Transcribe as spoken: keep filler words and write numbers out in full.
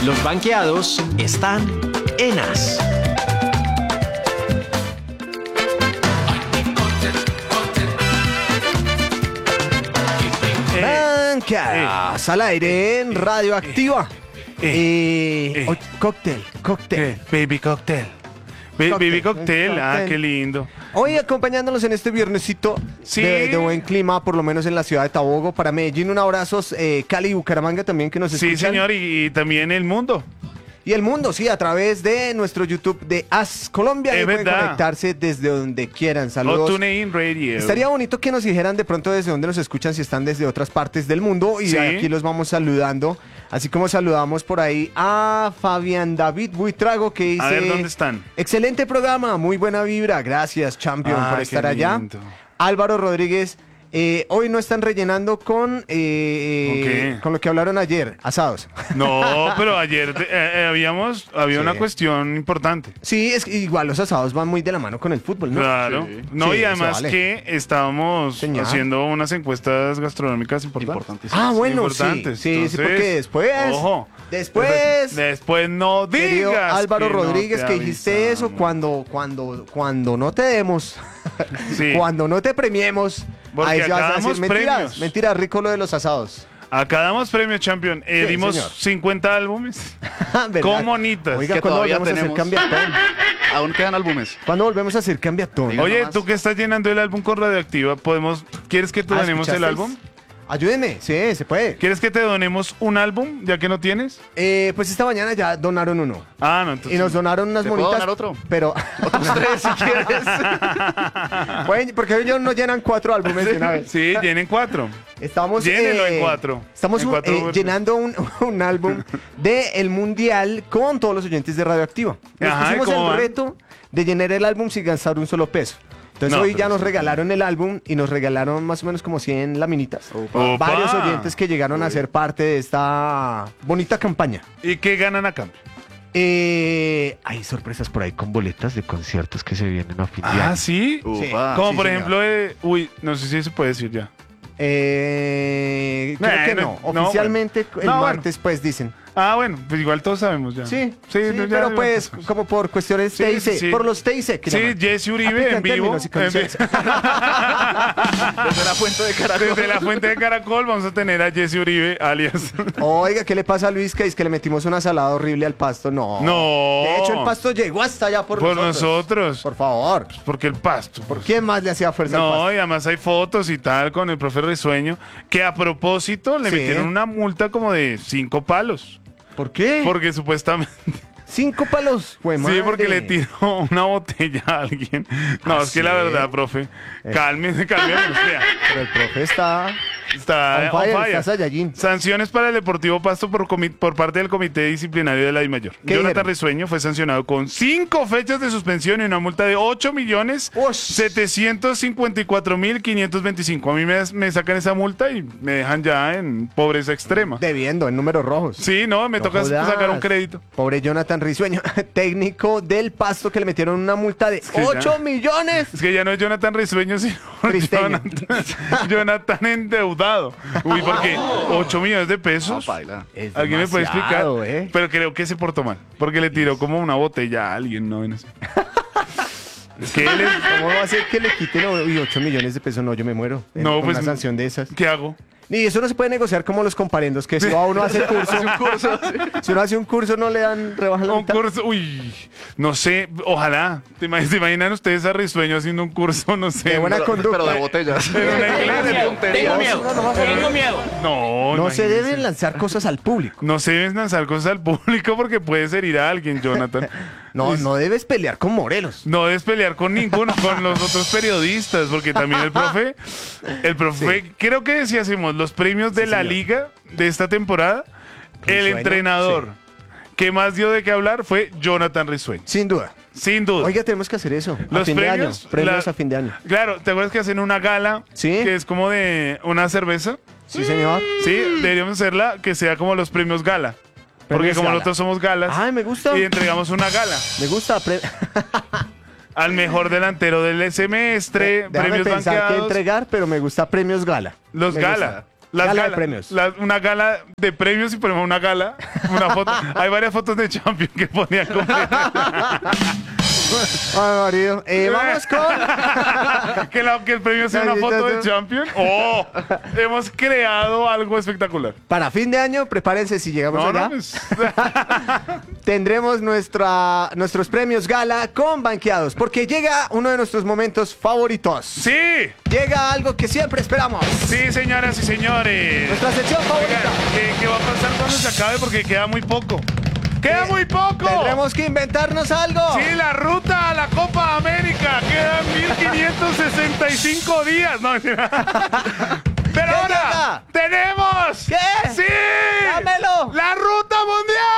Los banqueados están en As. Banqueadas al aire en Radioactiva. Eh, Eh, eh. o- cóctel, cóctel. Eh, baby cocktail. Ba- Cóctel, baby cocktail, un ah, cóctel. qué lindo. Hoy acompañándonos en este viernesito Sí. de, de buen clima, por lo menos en la ciudad de Tabogo. Para Medellín, un abrazo. Eh, Cali y Bucaramanga también que nos Sí, escuchan. señor, y, y también el mundo. Y el mundo, sí, a través de nuestro YouTube de As Colombia. Es Y pueden verdad. conectarse desde donde quieran. O Saludos. TuneIn Radio. Estaría bonito que nos dijeran de pronto desde dónde nos escuchan, si están desde otras partes del mundo. Y Sí. aquí los vamos saludando. Así como saludamos por ahí a Fabián David Buitrago, que dice... A ver, ¿dónde están? Excelente programa, muy buena vibra. Gracias, Champion, Ay, por qué estar allá. lindo. Álvaro Rodríguez, eh, hoy no están rellenando con, eh, ¿Con qué? con lo que hablaron ayer, asados. No, pero ayer eh, eh, habíamos, había Sí. una cuestión importante. Sí, es que igual los asados van muy de la mano con el fútbol, ¿no? Claro. Sí. No, Sí, y eso además vale. que estábamos Señal. haciendo unas encuestas gastronómicas importantes. Importante. Ah, bueno, importantes. sí, sí, sí, Entonces, porque después, Ojo. después, Después no querido digas. Álvaro que no Rodríguez, te que dijiste eso avisamos. cuando, cuando, cuando no te demos, Sí. cuando no te premiemos, Porque ahí sí vas a acá decir damos mentiras, premios. mentiras, rico lo de los asados. Acá damos premio Champion. Eh, Sí, dimos señor. cincuenta álbumes. ¿Verdad? Con monitas. Oiga, Que ¿cuándo todavía volvemos a hacer tenemos. cambiatón? Aún quedan álbumes. ¿Cuándo volvemos a hacer cambiatón? Diga Oye, nomás. tú que estás llenando el álbum con Radioactiva, podemos. ¿Quieres que te Ah, donemos el ¿escuchasteis? álbum? Ayúdenme, sí, se puede. ¿Quieres que te donemos un álbum, ya que no tienes? Eh, pues esta mañana ya donaron uno. Ah, no, entonces. Y nos donaron unas ¿Te puedo bonitas. donar otro? Pero. Otros tres si quieres. Pueden- porque ellos no llenan cuatro álbumes de una vez. Sí, llenen cuatro. Estamos. Llénenlo en cuatro. Estamos En un- cuatro eh, versos. llenando un, un álbum de el mundial con todos los oyentes de Radioactiva. Nos Ajá, ¿y pusimos cómo el van? reto de llenar el álbum sin gastar un solo peso. Entonces No, hoy pero ya nos sí. regalaron el álbum y nos regalaron más o menos como cien laminitas. Opa. Varios oyentes que llegaron a ser parte de esta bonita campaña. ¿Y qué ganan a cambio? Eh, hay sorpresas por ahí con boletas de conciertos que se vienen a fin de Ah, año. sí. Upa. Como sí, por señor. ejemplo, eh, uy, no sé si se puede decir ya. Eh, creo que Bueno, no. no, Oficialmente el No, bueno. martes pues dicen. Ah, bueno, pues igual todos sabemos ya. Sí, sí, sí, no, ya- pero pues como por cuestiones Sí, T I C, sí, sí. por los T I C. que Sí, llaman. Jesse Uribe Aplican en vivo. términos y condiciones. Desde la fuente de Caracol. Desde la fuente de Caracol vamos a tener a Jesse Uribe, alias. Oiga, ¿qué le pasa a Luis? Que es que le metimos una salada horrible al pasto. No. No. De hecho, el pasto llegó hasta allá por, Por nosotros. nosotros. Por favor. Porque el pasto. ¿Por pues. quién más le hacía fuerza al No, pasto? y además hay fotos y tal con el profe Risueño, que a propósito le Sí. metieron una multa como de cinco palos. ¿Por qué? Porque supuestamente. Cinco palos. Jue Sí, madre. porque le tiró una botella a alguien. No, ¿Ah, es que sí? la verdad, profe. Cálmese, cálmese. o sea, Pero el profe está Está on fire, on fire. está Saiyajin. Sanciones para el Deportivo Pasto por, comi- por parte del Comité Disciplinario de la DIMAYOR. ¿Qué Jonathan dijeron? Risueño fue sancionado con cinco fechas de suspensión y una multa de ocho millones Ush. setecientos cincuenta y cuatro mil quinientos veinticinco. A mí me, me sacan esa multa y me dejan ya en pobreza extrema. Debiendo en números rojos. Sí, no, me No toca jodas. sacar un crédito. Pobre Jonathan Risueño, técnico del Pasto que le metieron una multa de que ya- ocho millones. Es que ya no es Jonathan Risueño, sino Tristeño. Jonathan, Jonathan endeudado. Uy, porque ocho millones de No, pesos. paila. Es ¿Alguien me puede explicar? demasiado, ¿eh? Pero creo que se portó mal. Porque le tiró como una botella a alguien, ¿no? En eso. Es que él es- ¿Cómo va a ser que le quiten uy, ocho millones de pesos? No, yo me muero. eh, No, con pues, una sanción de esas. ¿Qué hago? Y eso no se puede negociar como los comparendos, que si va uno a hacer curso, si uno hace un curso no le dan rebaja la Un mitad. curso, uy, no sé, ojalá. ¿Te imaginan, ¿se imaginan ustedes a Risueño haciendo un curso, no sé? De buena en- conducta. Pero de botellas. en una iglesia? De tonterías. Tengo miedo, tengo miedo. No, No se imagínense. deben lanzar cosas al público. No se deben lanzar cosas al público porque puedes herir a alguien, Jonathan. No, no debes pelear con Morelos. No debes pelear con ninguno, con los otros periodistas, porque también el profe, el profe, creo que si hacemos los premios de Sí, la señor. liga de esta temporada, el Risueño, entrenador que más dio de qué hablar fue Jonathan Risueño, Sin duda. sin duda. Oiga, tenemos que hacer eso. a Los fin de año. premios, Premios la- a fin de año. Claro, ¿te acuerdas que hacen una gala? Sí. Que es como de una cerveza. Sí, señor. Sí, deberíamos hacerla que sea como los premios gala. Porque Premios como gala. nosotros somos galas Ay, me gusta. y entregamos una gala Me gusta. pre- al mejor delantero del semestre, Déjame premios pensar qué banqueados. entregar, pero me gusta premios gala. Los Me gala. gusta. Las Gala de gala- premios. la- una gala de premios y ponemos una gala, una foto. Hay varias fotos de Champions que ponían como Ay, marido. Eh, vamos con... que, la- que el premio sea una foto de Champions. ¡Oh! Hemos creado algo espectacular. Para fin de año, prepárense si llegamos No, allá. no, pues, Tendremos nuestra, nuestros premios gala con banqueados, porque llega uno de nuestros momentos favoritos. sí, Llega algo que siempre esperamos. sí, señoras y señores. Nuestra sección Oigan, favorita. ¿qué, qué va a pasar cuando se acabe? Porque queda muy poco. ¡Queda muy poco! Tendremos que inventarnos algo. Sí, la ruta a la Copa América. Quedan mil quinientos sesenta y cinco días. No, mentira.